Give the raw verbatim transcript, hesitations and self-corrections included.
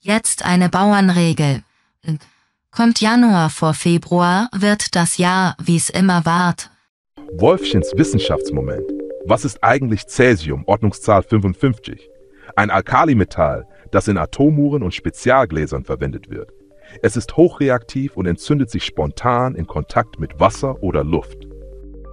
Jetzt eine Bauernregel. Kommt Januar vor Februar, wird das Jahr, wie's immer ward. Wolfchens Wissenschaftsmoment. Was ist eigentlich Cäsium, Ordnungszahl fünfundfünfzig? Ein Alkalimetall, das in Atomuhren und Spezialgläsern verwendet wird. Es ist hochreaktiv und entzündet sich spontan in Kontakt mit Wasser oder Luft.